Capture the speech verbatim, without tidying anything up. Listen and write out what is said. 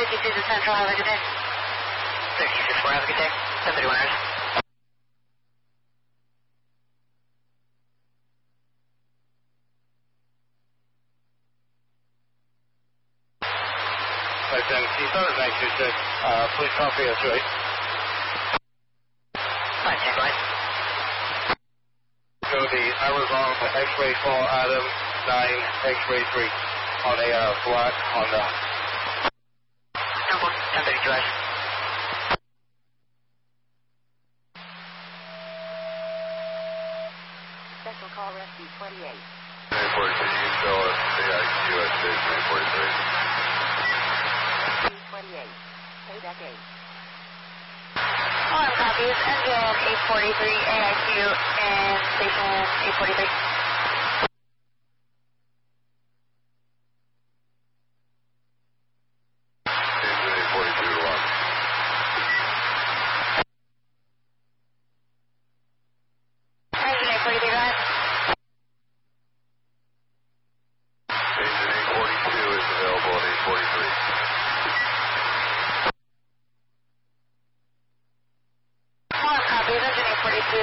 fifty-two to Central, have a good day. sixty-six four, have a good day. ten thirty-one hours. Flight ten, Keystone is nine two six. Uh, please copy us, right? five ten, go ahead. Go the Arizona X-ray four Adam nine X-ray three on a uh, black Honda. ten thirty-two hours. Special call rescue twenty-eight. nine forty-three, you can show us the I Q at stage nine forty-three. twenty-eight. Payback eight. All I'm copy is engine eight forty-three, A I Q, and station eight forty-three.